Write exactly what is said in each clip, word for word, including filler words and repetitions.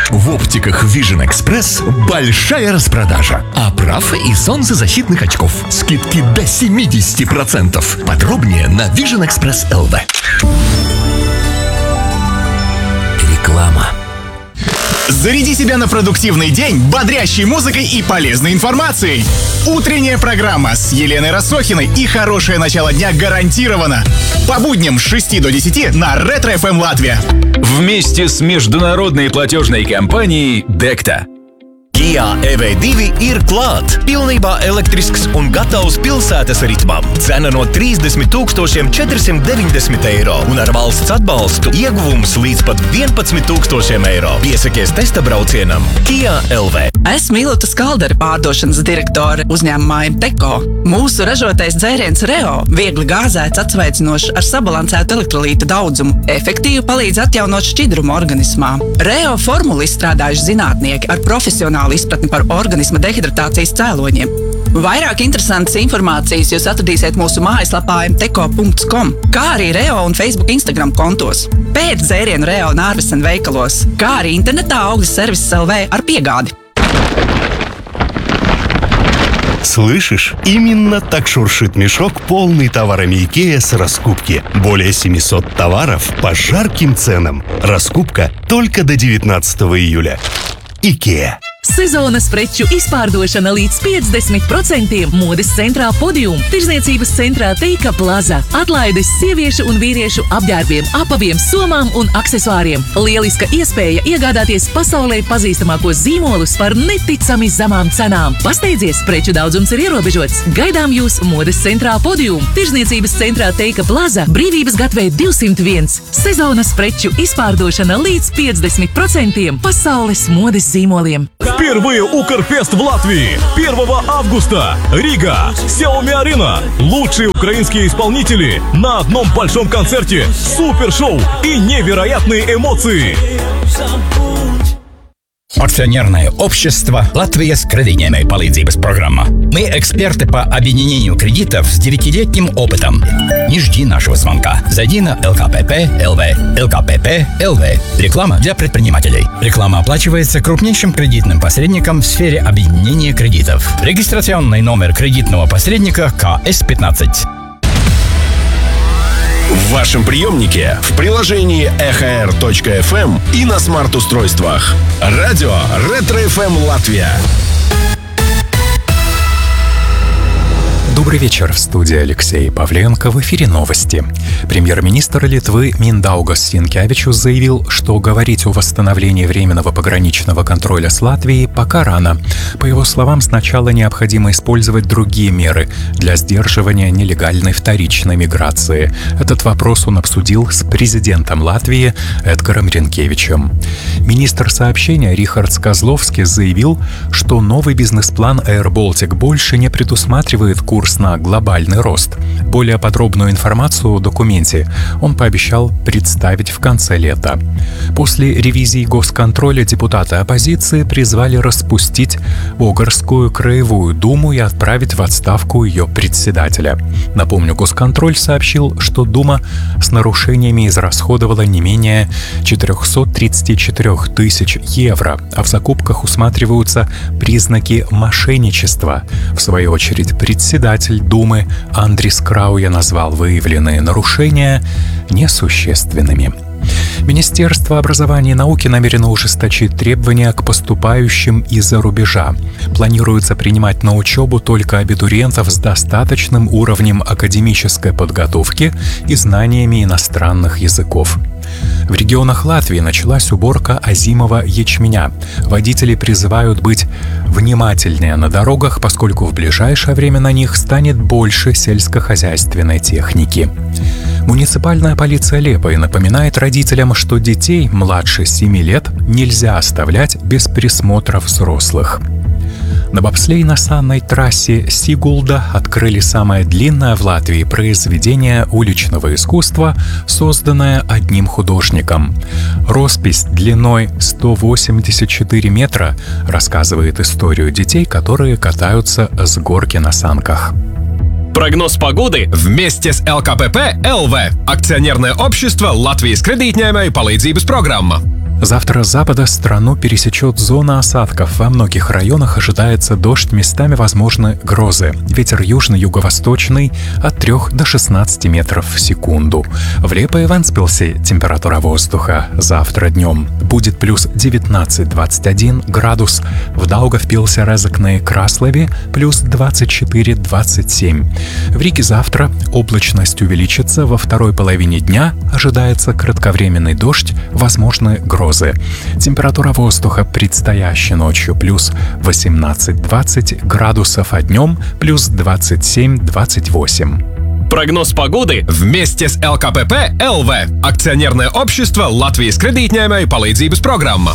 В оптиках Vision Express большая распродажа. Оправ и солнцезащитных очков. Скидки до семьдесят процентов. Подробнее на Vision Express эл ви. Реклама. Заряди себя на продуктивный день бодрящей музыкой и полезной информацией. Утренняя программа с Еленой Рассохиной и хорошее начало дня гарантировано. По будням с шести до десяти на Ретро эф эм Латвия. Вместе с международной платежной компанией Dekta. Kia и ви два ir klāt. Pilnībā elektrisks un gatavs pilsētas ritmam. Cena no trīsdesmit tūkstošiem četrsimt deviņdesmit eiro un ar valsts atbalstu ieguvums līdz pat vienpadsmit tūkstošiem eiro. Piesakies testa braucienam Kia el vi. Esmu Ilota Skaldera, pārdošanas direktore uzņēmumā Imteko. Mūsu ražotais dzēriens Reo viegli gāzēts, atsveicinošs ar sabalansētu elektrolīta daudzumu, efektīvi palīdz atjaunot šķidrumu organismā. Reo formulu izstrādājuši zinātnieki ar profesionālu izpratni par organisma dehidratācijas cēloņiem. Vairāk interesantas informācijas jūs atradīsiet mūsu mājaslapā em teko punkts kom, kā arī Reo un Facebook Instagram kontos. Pēc dzērienu Reo un Ārvesen veikalos, kā arī internetā Augļas servises эл ви ar piegādi. Слышишь? Именно так шуршит мешок, полный товарами Икеа с раскупки. Более семьсот товаров по жарким ценам. Раскупка только до девятнадцатого июля. Икеа. Sezonas preču izpārdošana līdz piecdesmit procentiem modes centrā Podium, tirdzniecības centrā Teika Plaza. Atlaides sieviešu un vīriešu apģērbiem, apaviem, somām un aksesuāriem. Lieliska iespēja iegādāties pasaulē pazīstamākos zīmolus par neticami zemām cenām. Pasteidzies, preču daudzums ir ierobežots. Gaidām jūs modes centrā Podium, tirdzniecības centrā Teika Plaza, Brīvības gatavē divsimt viens. Sezonas preču izpārdošana līdz piecdesmit procentiem pasaules modes zīmoliem. Впервые Укрфест в Латвии. первого августа. Рига. Xiaomi Arena. Лучшие украинские исполнители на одном большом концерте. Супершоу и невероятные эмоции. Акционерное общество «Латвijas кредитņēmēju palīdzības программа». Мы эксперты по объединению кредитов с девятилетним опытом. Не жди нашего звонка. Зайди на эл ка пэ пэ точка эл ви. эл ка пэ пэ точка эл ви. Реклама для предпринимателей. Реклама оплачивается крупнейшим кредитным посредником в сфере объединения кредитов. Регистрационный номер кредитного посредника ка эс пятнадцать. В вашем приемнике, в приложении эх эр точка эф эм и на смарт-устройствах. Радио Ретро эф эм Латвия. Добрый вечер. В студии Алексей Павленко. В эфире новости. Премьер-министр Литвы Миндаугас Синкевичус заявил, что говорить о восстановлении временного пограничного контроля с Латвией пока рано. По его словам, сначала необходимо использовать другие меры для сдерживания нелегальной вторичной миграции. Этот вопрос он обсудил с президентом Латвии Эдгаром Ринкевичем. Министр сообщения Рихардс Козловский заявил, что новый бизнес-план Air Baltic больше не предусматривает курс на глобальный рост. Более подробную информацию о документе он пообещал представить в конце лета. После ревизии госконтроля депутаты оппозиции призвали распустить Огрскую краевую думу и отправить в отставку ее председателя. Напомню, госконтроль сообщил, что дума с нарушениями израсходовала не менее четыреста тридцать четыре тысяч евро, а в закупках усматриваются признаки мошенничества. В свою очередь, председатель Думы Андрис Крауя назвал выявленные нарушения несущественными. Министерство образования и науки намерено ужесточить требования к поступающим из-за рубежа. Планируется принимать на учебу только абитуриентов с достаточным уровнем академической подготовки и знаниями иностранных языков. В регионах Латвии началась уборка озимого ячменя. Водители призывают быть внимательнее на дорогах, поскольку в ближайшее время на них станет больше сельскохозяйственной техники. Муниципальная полиция Лепой напоминает родителям, что детей младше семи лет нельзя оставлять без присмотра взрослых. На бобслейно-санной трассе Сигулда открыли самое длинное в Латвии произведение уличного искусства, созданное одним художником. Роспись длиной сто восемьдесят четыре метра рассказывает историю детей, которые катаются с горки на санках. Прогноз погоды вместе с эл ка пэ пэ точка эл ви. Акционерное общество «Латвijas kreditņēmēju palīdzības программа». Завтра с запада страну пересечет зона осадков. Во многих районах ожидается дождь, местами возможны грозы. Ветер южно-юго-восточный от трёх до шестнадцати метров в секунду. В Лепо и Вентспилсе температура воздуха завтра днем будет плюс девятнадцать - двадцать один градус. В Даугавпилсе, Резекне и Краслове плюс двадцать четыре - двадцать семь. В Риге завтра облачность увеличится. Во второй половине дня ожидается кратковременный дождь, возможны грозы. Температура воздуха предстоящей ночью плюс восемнадцать - двадцать градусов, а днем плюс двадцать семь - двадцать восемь. Прогноз погоды вместе с эл ка пэ пэ эл вэ. Акционерное общество Латвijas kredītņēmēju palīdzības программа.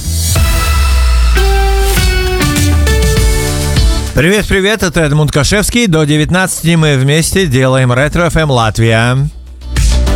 Привет-привет, это Эдмунд Кашевский. До девятнадцати мы вместе делаем Ретро эф эм Латвия.